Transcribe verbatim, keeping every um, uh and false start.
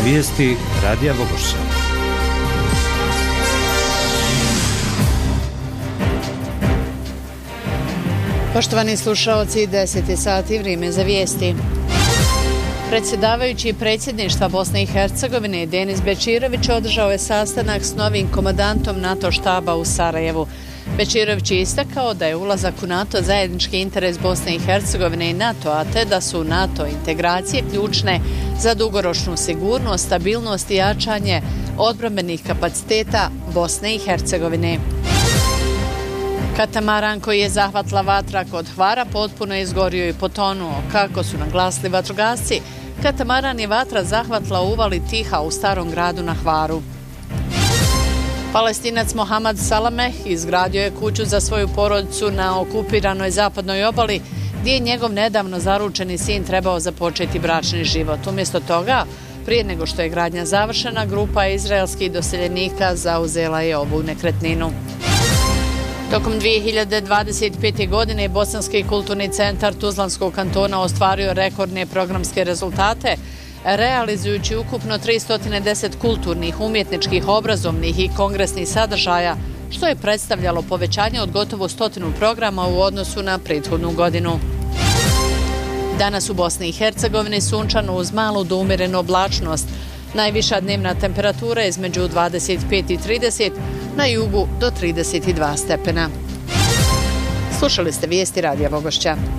Vijesti Radija Vogošća. Poštovani slušaoci, deset je sati, vrijeme za vijesti. Predsjedavajući predsjedništva Bosne i Hercegovine Denis Bečirović održao je sastanak s novim komandantom NATO štaba u Sarajevu. Bečirović je istakao da je ulazak u NATO zajednički interes Bosne i Hercegovine i NATO-a, te da su NATO integracije ključne za dugoročnu sigurnost, stabilnost i jačanje odbrambenih kapaciteta Bosne i Hercegovine. Katamaran koji je zahvatila vatra kod Hvara potpuno je izgorio i potonuo. Kako su naglasili vatrogasci, katamaran je vatra zahvatila u uvali Tiha u Starom gradu na Hvaru. Palestinac Mohamed Salameh izgradio je kuću za svoju porodicu na okupiranoj zapadnoj obali, gdje je njegov nedavno zaručeni sin trebao započeti bračni život. Umjesto toga, prije nego što je gradnja završena, grupa izraelskih doseljenika zauzela je ovu nekretninu. Tokom dvije hiljade dvadeset pete. godine Bosanski kulturni centar Tuzlanskog kantona ostvario rekordne programske rezultate, realizujući ukupno tristo deset kulturnih, umjetničkih, obrazovnih i kongresnih sadržaja, što je predstavljalo povećanje od gotovo stotinu programa u odnosu na prethodnu godinu. Danas u Bosni i Hercegovini sunčano uz malu do umjerenu oblačnost. Najviša dnevna temperatura je između dvadeset pet i trideset, na jugu do trideset dva stepena. Slušali ste vijesti Radija Vogošća.